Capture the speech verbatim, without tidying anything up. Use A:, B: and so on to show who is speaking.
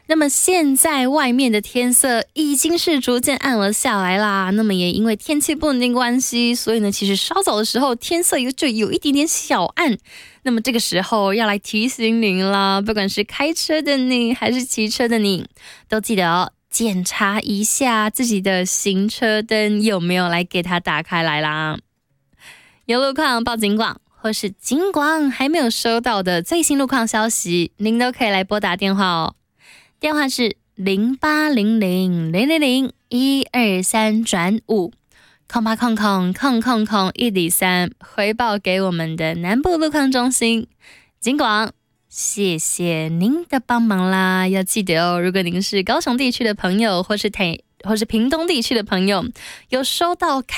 A: 那么现在外面的天色已经是逐渐暗了下来啦，那么也因为天气不稳定关系，所以呢其实稍早的时候天色就有一点点小暗。那么这个时候要来提醒您啦，不管是开车的你还是骑车的你，都记得哦，检查一下自己的行车灯有没有来给它打开来啦。有路况报警广，或是警广还没有收到的最新路况消息，您都可以来拨打电话哦。电话是零八零零零零零一二三转五，空八空空空空空一里三，回报给我们的南部路况中心。警广，谢谢您的帮忙啦！要记得哦，如果您是高雄地区的朋友，或是台或是屏东地区的朋友，有收到